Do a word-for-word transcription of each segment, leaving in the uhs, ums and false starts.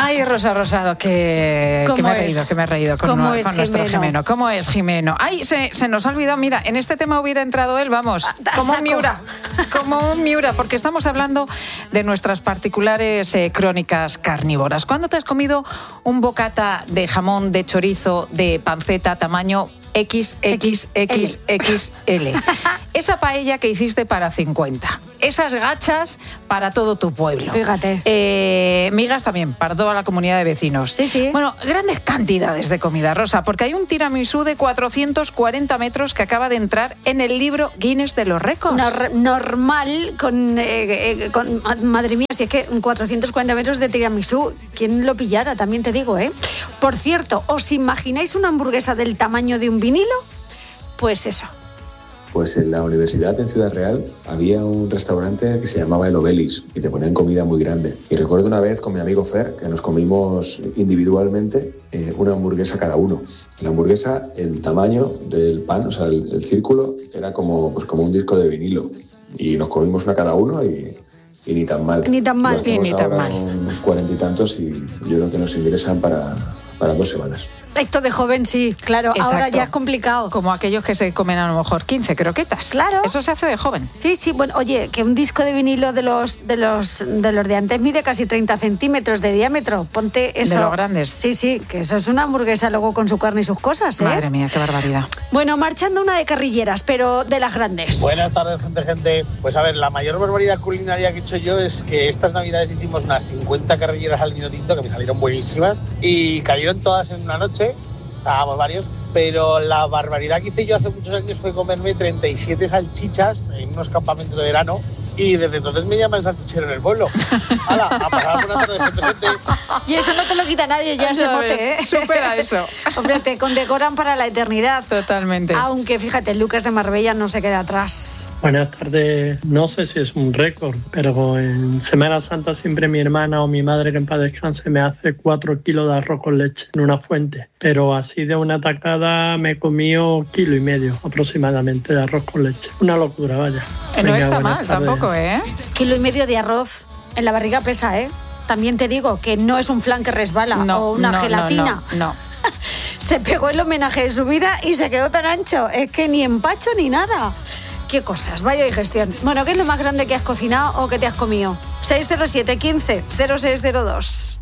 Ay, Rosa Rosado, que, que me he reído, que me he reído con, no, con nuestro Jimeno. ¿Cómo es Jimeno? Ay, se, se nos ha olvidado, mira, en este tema hubiera entrado él, vamos, a, a como saco. un Miura, como un Miura, porque estamos hablando de nuestras particulares eh, crónicas carnívoras. ¿Cuándo te has comido un bocata de jamón, de chorizo, de panceta, tamaño equis equis equis equis ele? Esa paella que hiciste para cincuenta. Esas gachas para todo tu pueblo. Fíjate. Eh, migas también para toda la comunidad de vecinos. Sí, sí. Bueno, grandes cantidades de comida, Rosa, porque hay un tiramisú de cuatrocientos cuarenta metros que acaba de entrar en el libro Guinness de los récords. Nor- normal, con, eh, eh, con... Madre mía, si es que cuatrocientos cuarenta metros de tiramisú, ¿quién lo pillara? También te digo, ¿eh? Por cierto, ¿os imagináis una hamburguesa del tamaño de un vinilo? Pues eso. Pues en la universidad en Ciudad Real había un restaurante que se llamaba El Obelis y te ponían comida muy grande. Y recuerdo una vez con mi amigo Fer que nos comimos individualmente eh, una hamburguesa cada uno. La hamburguesa, el tamaño del pan, o sea, el, el círculo, era como, pues como un disco de vinilo. Y nos comimos una cada uno y, y ni tan mal. Ni tan mal, y ni tan mal. Cuarenta y tantos y yo creo que nos ingresan para... para dos semanas. Esto de joven sí, claro. Exacto. Ahora ya es complicado. Como aquellos que se comen a lo mejor quince croquetas. Claro. Eso se hace de joven. Sí, sí. Bueno, oye, que un disco de vinilo de los de los de los de antes mide casi treinta centímetros de diámetro. Ponte eso. De los grandes. Sí, sí, que eso es una hamburguesa luego con su carne y sus cosas, ¿eh? Madre mía, qué barbaridad. Bueno, marchando una de carrilleras, pero de las grandes. Buenas tardes, gente, gente. Pues a ver, la mayor barbaridad culinaria que he hecho yo es que estas navidades hicimos unas cincuenta carrilleras al vino tinto que me salieron buenísimas y cayeron todas en una noche. Estábamos varios, pero la barbaridad que hice yo hace muchos años fue comerme treinta y siete salchichas en unos campamentos de verano y desde entonces me llaman salchichero en el pueblo. ¡Hala! A pasar una tarde de gente. Y eso no te lo quita nadie, ya se mote, ¿eh? Supera eso. Hombre, te condecoran para la eternidad. Totalmente. Aunque, fíjate, Lucas de Marbella no se queda atrás. Buenas tardes. No sé si es un récord, pero en Semana Santa siempre mi hermana o mi madre, que en paz descanse, me hace cuatro kilos de arroz con leche en una fuente. Pero así de una tacada me comió kilo y medio aproximadamente de arroz con leche. Una locura, vaya. Que no Venga, está mal tardes. tampoco, ¿eh? Kilo y medio de arroz en la barriga pesa, ¿eh? También te digo que no es un flan que resbala no, o una no, gelatina. No, no, no. Se pegó el homenaje de su vida y se quedó tan ancho. Es que ni empacho ni nada. Qué cosas, vaya digestión. Bueno, ¿qué es lo más grande que has cocinado o que te has comido? seis cero siete, quince, cero seis cero dos.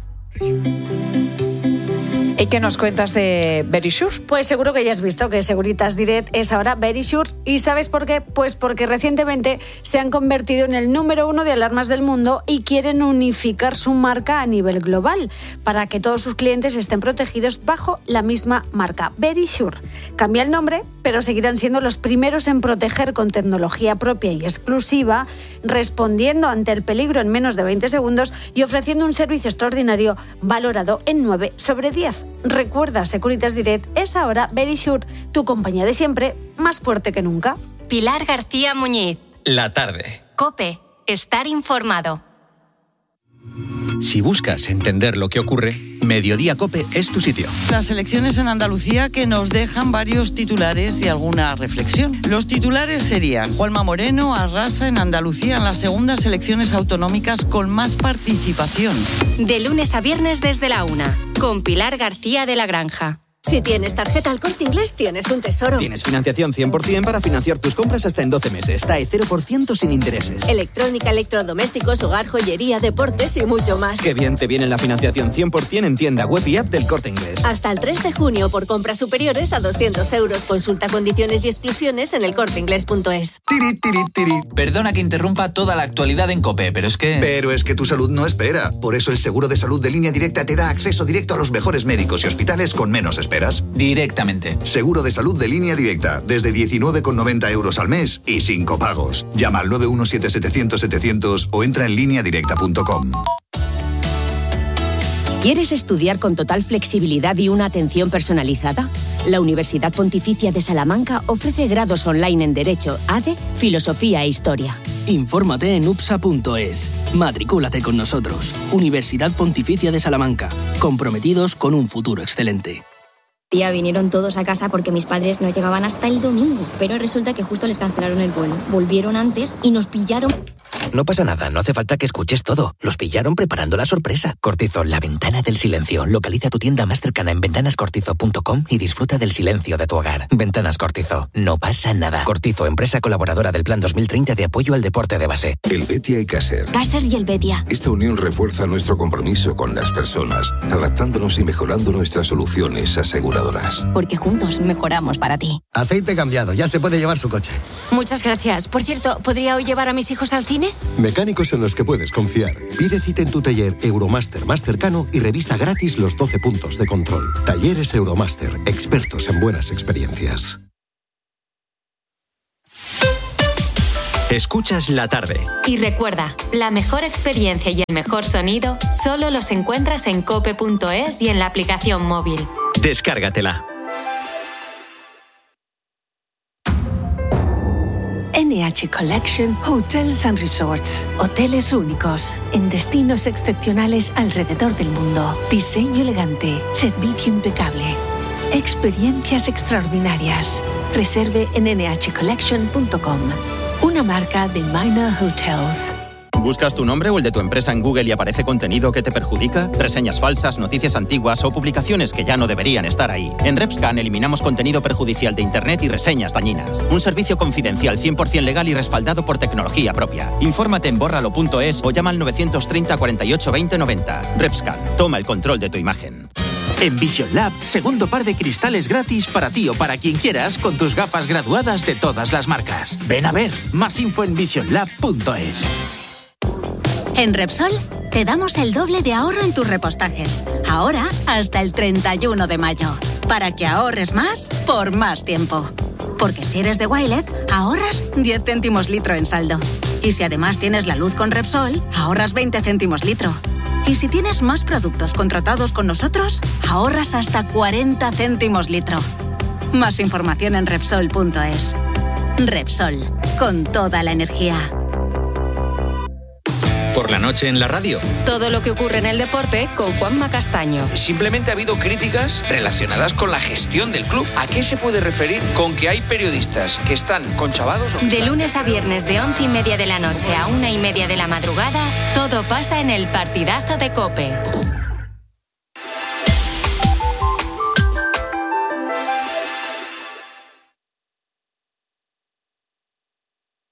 ¿Y qué nos cuentas de Verisure? Pues seguro que ya has visto que Securitas Direct es ahora Verisure. ¿Y sabes por qué? Pues porque recientemente se han convertido en el número uno de alarmas del mundo y quieren unificar su marca a nivel global para que todos sus clientes estén protegidos bajo la misma marca, Verisure. Cambia el nombre, pero seguirán siendo los primeros en proteger con tecnología propia y exclusiva, respondiendo ante el peligro en menos de veinte segundos y ofreciendo un servicio extraordinario valorado en nueve sobre diez. Recuerda, Securitas Direct es ahora Verisure, tu compañía de siempre, más fuerte que nunca. Pilar García Muñiz. La tarde. COPE. Estar informado. Si buscas entender lo que ocurre, Mediodía COPE es tu sitio. Las elecciones en Andalucía que nos dejan varios titulares y alguna reflexión. Los titulares serían: Juanma Moreno arrasa en Andalucía en las segundas elecciones autonómicas con más participación. De lunes a viernes desde la una, con Pilar García de la Granja. Si tienes tarjeta al Corte Inglés, tienes un tesoro. Tienes financiación cien por ciento para financiar tus compras hasta en doce meses. T A E cero por ciento sin intereses. Electrónica, electrodomésticos, hogar, joyería, deportes y mucho más. Qué bien te viene la financiación cien por ciento en tienda web y app del Corte Inglés. Hasta el tres de junio por compras superiores a doscientos euros. Consulta condiciones y exclusiones en el corte inglés punto es. Tiri, tiri, tiri. Perdona que interrumpa toda la actualidad en COPE, pero es que... Pero es que tu salud no espera. Por eso el seguro de salud de Línea Directa te da acceso directo a los mejores médicos y hospitales con menos esperas. Directamente. Seguro de salud de Línea Directa, desde diecinueve con noventa euros al mes y sin copagos. Llama al nueve uno siete setecientos setecientos o entra en línea directa punto com. ¿Quieres estudiar con total flexibilidad y una atención personalizada? La Universidad Pontificia de Salamanca ofrece grados online en Derecho, A D E, Filosofía e Historia. Infórmate en upsa punto es. Matricúlate con nosotros. Universidad Pontificia de Salamanca. Comprometidos con un futuro excelente. Tía, vinieron todos a casa porque mis padres no llegaban hasta el domingo. Pero resulta que justo les cancelaron el vuelo. Volvieron antes y nos pillaron... No pasa nada, no hace falta que escuches todo. Los pillaron preparando la sorpresa. Cortizo, la ventana del silencio. Localiza tu tienda más cercana en ventanas cortizo punto com y disfruta del silencio de tu hogar. Ventanas Cortizo, no pasa nada. Cortizo, empresa colaboradora del Plan dos mil treinta de apoyo al deporte de base. Helvetia y Caser. Caser y Helvetia. Esta unión refuerza nuestro compromiso con las personas, adaptándonos y mejorando nuestras soluciones aseguradoras. Porque juntos mejoramos para ti. Aceite cambiado, ya se puede llevar su coche. Muchas gracias. Por cierto, ¿podría hoy llevar a mis hijos al cine? Mecánicos en los que puedes confiar. Pide cita en tu taller Euromaster más cercano y revisa gratis los doce puntos de control. Talleres Euromaster, expertos en buenas experiencias. Escuchas la tarde. Y recuerda, la mejor experiencia y el mejor sonido solo los encuentras en cope punto es y en la aplicación móvil. Descárgatela. N H Collection Hotels and Resorts. Hoteles únicos, en destinos excepcionales alrededor del mundo. Diseño elegante, servicio impecable. Experiencias extraordinarias. Reserve en ene hache collection punto com. Una marca de Minor Hotels. ¿Buscas tu nombre o el de tu empresa en Google y aparece contenido que te perjudica? Reseñas falsas, noticias antiguas o publicaciones que ya no deberían estar ahí. En RepScan eliminamos contenido perjudicial de Internet y reseñas dañinas. Un servicio confidencial cien por ciento legal y respaldado por tecnología propia. Infórmate en bórralo punto es o llama al novecientos treinta, cuarenta y ocho, veinte, noventa. RepScan, toma el control de tu imagen. En Vision Lab, segundo par de cristales gratis para ti o para quien quieras con tus gafas graduadas de todas las marcas. Ven a ver, más info en vision lab punto es. En Repsol te damos el doble de ahorro en tus repostajes. Ahora hasta el treinta y uno de mayo. Para que ahorres más por más tiempo. Porque si eres de Wilet, ahorras diez céntimos litro en saldo. Y si además tienes la luz con Repsol, ahorras veinte céntimos litro. Y si tienes más productos contratados con nosotros, ahorras hasta cuarenta céntimos litro. Más información en Repsol punto es. Repsol, con toda la energía. Por la noche en la radio. Todo lo que ocurre en el deporte con Juanma Castaño. Simplemente ha habido críticas relacionadas con la gestión del club. ¿A qué se puede referir con que hay periodistas que están conchavados? O que de están... lunes a viernes de once y media de la noche a una y media de la madrugada, todo pasa en el partidazo de COPE.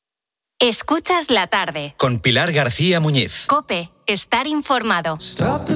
Escuchas la tarde. Con Pilar García Muñiz. COPE, estar informado. Stop the